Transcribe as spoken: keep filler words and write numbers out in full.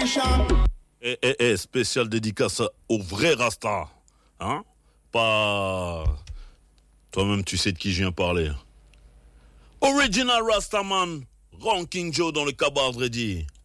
Eh, eh, eh, spécial dédicace au vrai Rasta. Hein? Pas... Toi-même, tu sais de qui je viens parler. Original Rastaman, Ranking Joe dans le cabaret dit.